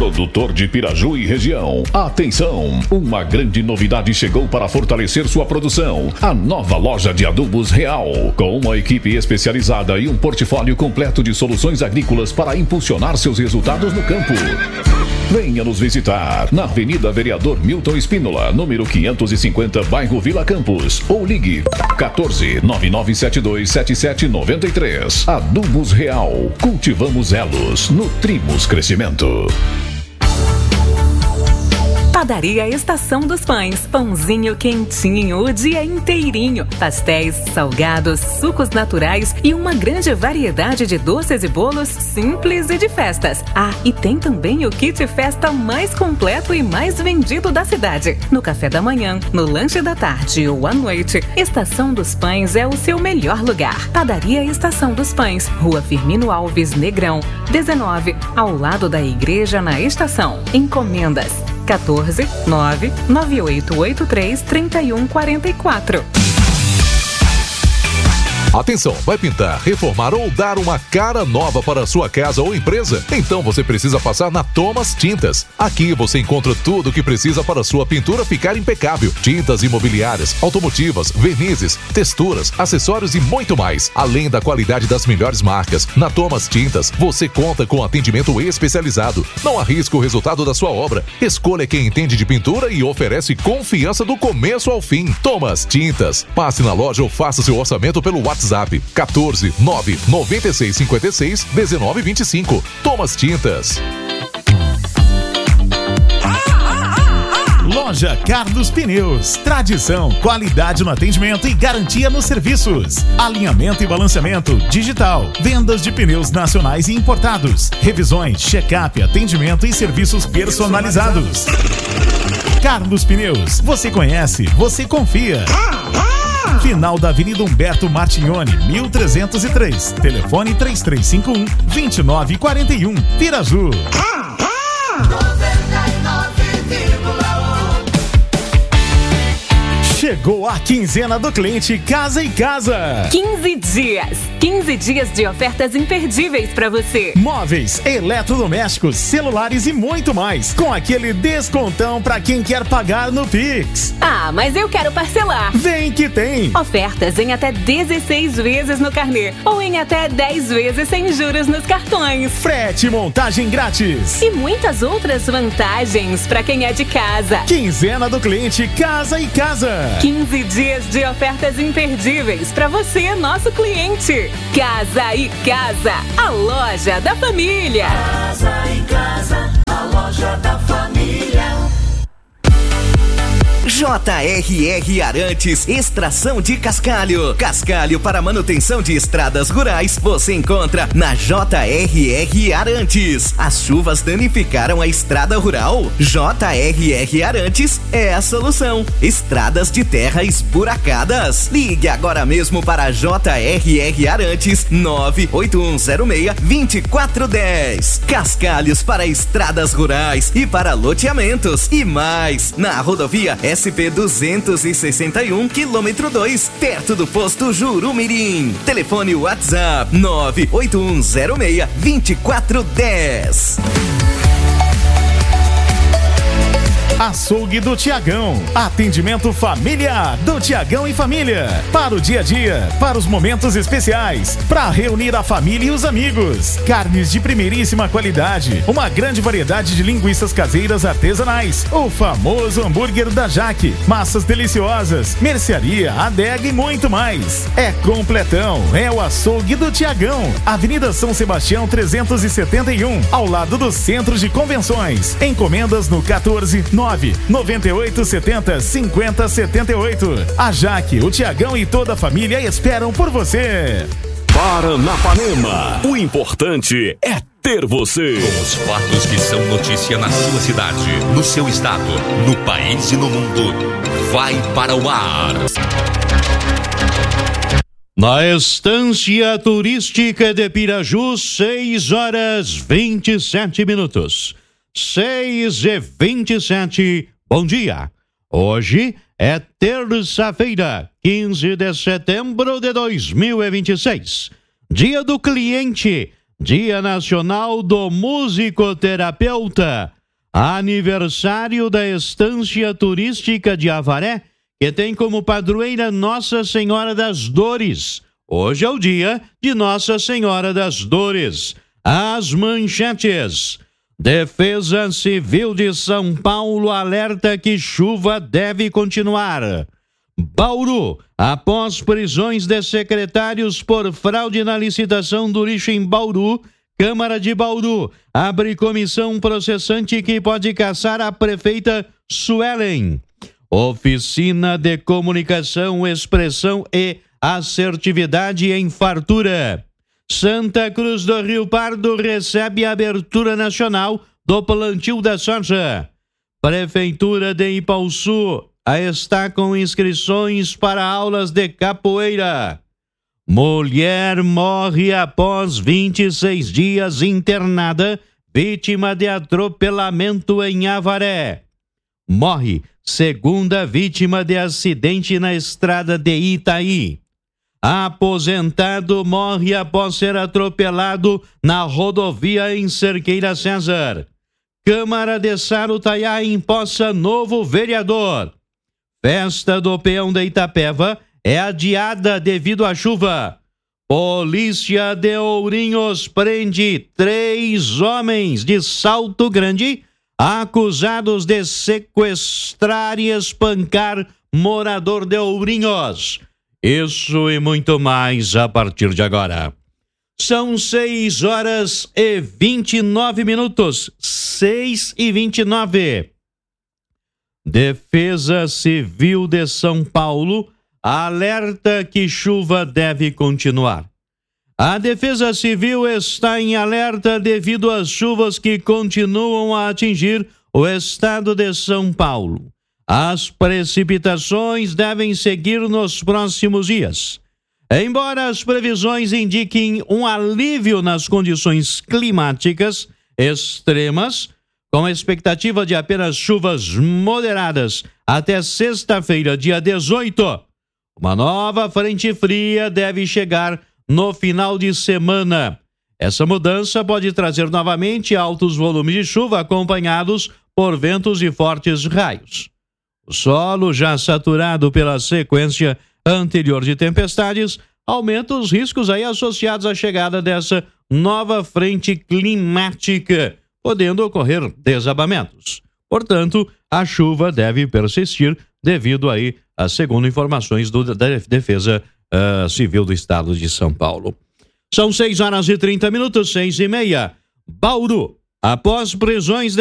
Produtor de Piraju e região. Atenção! Uma grande novidade chegou para fortalecer sua produção. A nova loja de adubos Real. Com uma equipe especializada e um portfólio completo de soluções agrícolas para impulsionar seus resultados no campo. Venha nos visitar na Avenida Vereador Milton Espínola, número 550, bairro Vila Campos. Ou ligue 14 9972 7793. Adubos Real. Cultivamos elos, nutrimos crescimento. Padaria Estação dos Pães. Pãozinho quentinho o dia inteirinho. Pastéis, salgados, sucos naturais e uma grande variedade de doces e bolos simples e de festas. Ah, e tem também o kit festa mais completo e mais vendido da cidade. No café da manhã, no lanche da tarde ou à noite, Estação dos Pães é o seu melhor lugar. Padaria Estação dos Pães, Rua Firmino Alves Negrão, 19, ao lado da igreja na estação. Encomendas 14 99883 3144. Atenção, vai pintar, reformar ou dar uma cara nova para a sua casa ou empresa? Então você precisa passar na Thomas Tintas. Aqui você encontra tudo o que precisa para a sua pintura ficar impecável. Tintas imobiliárias, automotivas, vernizes, texturas, acessórios e muito mais. Além da qualidade das melhores marcas, na Thomas Tintas você conta com atendimento especializado. Não arrisque o resultado da sua obra. Escolha quem entende de pintura e oferece confiança do começo ao fim. Thomas Tintas. Passe na loja ou faça seu orçamento pelo WhatsApp 14 9 96 56 19 25. Thomas Tintas. Loja Carlos Pneus. Tradição, qualidade no atendimento e garantia nos serviços. Alinhamento e balanceamento digital. Vendas de pneus nacionais e importados. Revisões, check-up, atendimento e serviços personalizados. Carlos Pneus. Você conhece, você confia. Final da Avenida Humberto Martignoni, 1303. Telefone 3351-2941. Piraju. Chegou a quinzena do cliente Casa e Casa. 15 dias. 15 dias de ofertas imperdíveis para você. Móveis, eletrodomésticos, celulares e muito mais. Com aquele descontão para quem quer pagar no Pix. Ah, mas eu quero parcelar. Vem que tem. Ofertas em até 16 vezes no carnê. Ou em até 10 vezes sem juros nos cartões. Frete e montagem grátis. E muitas outras vantagens para quem é de casa. Quinzena do cliente Casa e Casa. 15 dias de ofertas imperdíveis para você, nosso cliente. Casa e Casa, a loja da família. Casa e Casa, a loja da família. JRR Arantes, extração de cascalho. Cascalho para manutenção de estradas rurais, você encontra na JRR Arantes. As chuvas danificaram a estrada rural? JRR Arantes é a solução. Estradas de terra esburacadas. Ligue agora mesmo para JRR Arantes 98106-2410. Cascalhos para estradas rurais e para loteamentos e mais. Na rodovia SP 261, quilômetro 2, perto do posto Jurumirim. Telefone WhatsApp 98106-2410. Açougue do Tiagão. Atendimento familiar do Tiagão e família. Para o dia a dia, para os momentos especiais, para reunir a família e os amigos. Carnes de primeiríssima qualidade. Uma grande variedade de linguiças caseiras artesanais. O famoso hambúrguer da Jaque. Massas deliciosas, mercearia, adega e muito mais. É completão. É o Açougue do Tiagão. Avenida São Sebastião 371, ao lado do Centro de Convenções. Encomendas no 14 99870 5078. A Jaque, o Tiagão e toda a família esperam por você. Paranapanema, o importante é ter você. Com os fatos que são notícia na sua cidade, no seu estado, no país e no mundo. Vai para o ar. Na estância turística de Piraju, 6h27. 6h27. Bom dia. Hoje é terça-feira, 15 de setembro de 2026. Dia do cliente, Dia Nacional do Musicoterapeuta. aniversário da Estância Turística de Avaré, que tem como padroeira Nossa Senhora das Dores. Hoje é o dia de Nossa Senhora das Dores. As manchetes. Defesa Civil de São Paulo alerta que chuva deve continuar. Bauru, após prisões de secretários por fraude na licitação do lixo em Bauru, Câmara de Bauru abre comissão processante que pode caçar a prefeita Suelen. Oficina de Comunicação, Expressão e Assertividade em Fartura. Santa Cruz do Rio Pardo recebe a abertura nacional do plantio da soja. Prefeitura de Ipaussu está com inscrições para aulas de capoeira. Mulher morre após 26 dias internada, vítima de atropelamento em Avaré. Morre segunda vítima de acidente na estrada de Itaí. Aposentado morre após ser atropelado na rodovia em Cerqueira César. Câmara de Sarutaiá empossa novo vereador. Festa do Peão de Itapeva é adiada devido à chuva. Polícia de Ourinhos prende 3 homens de Salto Grande acusados de sequestrar e espancar morador de Ourinhos. Isso e muito mais a partir de agora. São 6h29. 6h29. Defesa Civil de São Paulo alerta que chuva deve continuar. A Defesa Civil está em alerta devido às chuvas que continuam a atingir o estado de São Paulo. As precipitações devem seguir nos próximos dias. Embora as previsões indiquem um alívio nas condições climáticas extremas, com a expectativa de apenas chuvas moderadas até sexta-feira, dia 18, uma nova frente fria deve chegar no final de semana. Essa mudança pode trazer novamente altos volumes de chuva acompanhados por ventos e fortes raios. O solo, já saturado pela sequência anterior de tempestades, aumenta os riscos aí associados à chegada dessa nova frente climática, podendo ocorrer desabamentos. Portanto, a chuva deve persistir devido aí a, segundo informações da Defesa Civil do Estado de São Paulo. São 6h30, 6h30. Bauru, após prisões